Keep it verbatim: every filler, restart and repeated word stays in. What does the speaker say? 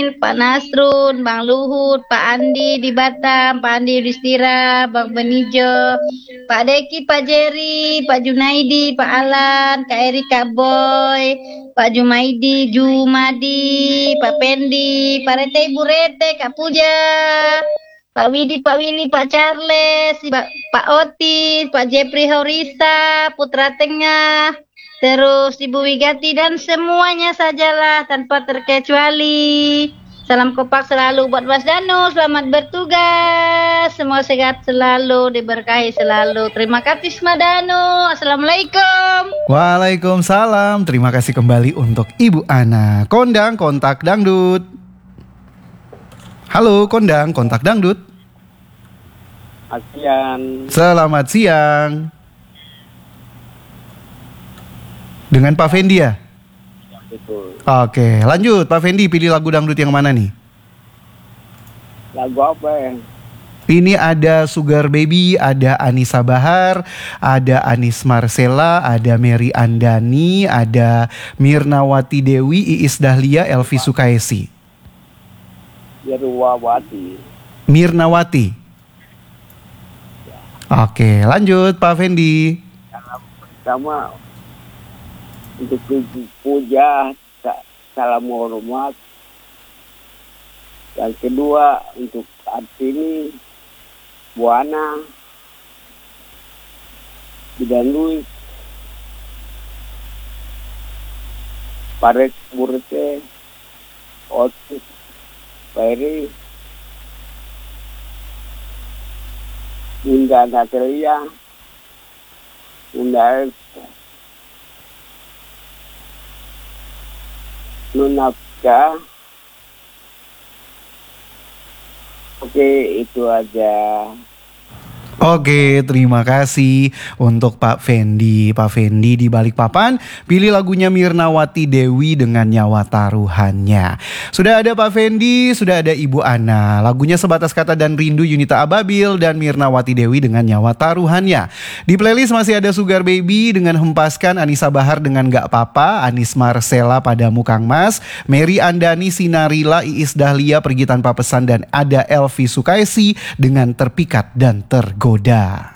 Pak Nasrun, Bang Luhut, Pak Andi di Batam, Pak Andi Yudhistira, Bang Benijo, Pak Deki, Pak Jerry, Pak Junaidi, Pak Alan, Kak Eri, Kak Boy, Pak Jumaidi, Jumadi, Pak Pendi, Pak Rete, Ibu Rete, Kak Puja, Pak Widi, Pak Willy, Pak Charles, Pak, Pak Otis, Pak Jepri Horisa, Putra Tengah, terus Ibu Wigati dan semuanya sajalah tanpa terkecuali. Salam kompak selalu buat Mas Danu, selamat bertugas. Semua sehat selalu, diberkahi selalu. Terima kasih Mas Danu. Assalamualaikum. Waalaikumsalam. Terima kasih kembali untuk Ibu Ana. Kondang kontak dangdut. Halo Kondang kontak dangdut. Siang. Selamat siang. Dengan Pak Fendi ya? Betul. Oke, lanjut Pak Fendi, pilih lagu dangdut yang mana nih? Lagu apa ya? Ini ada Sugar Baby, ada Anissa Bahar, ada Anis Marcella, ada Mary Andani, ada Mirnawati Dewi, Iis Dahlia, Elvi Sukaesi. Yerwawati. Mirnawati. Oke, lanjut Pak Fendi. Sama untuk puja, salam hormat. Yang kedua untuk Artini, Buana, Bidan Luis, Paret Burete, Otis, Peri, Bunda Natalia, Bunda Elsa, Nunafka. Oke, itu aja. Oke, terima kasih untuk Pak Fendi. Pak Fendi di Balikpapan, pilih lagunya Mirnawati Dewi dengan Nyawa Taruhannya. Sudah ada Pak Fendi, sudah ada Ibu Ana. Lagunya Sebatas Kata dan Rindu Yunita Ababil dan Mirnawati Dewi dengan Nyawa Taruhannya. Di playlist masih ada Sugar Baby dengan Hempaskan, Anissa Bahar dengan Gak Papa, Anis Marcella Padamu Kang Mas, Mary Andani, Sinarila, Iis Dahlia Pergi Tanpa Pesan, dan ada Elvi Sukaesi dengan Terpikat dan Tergoda.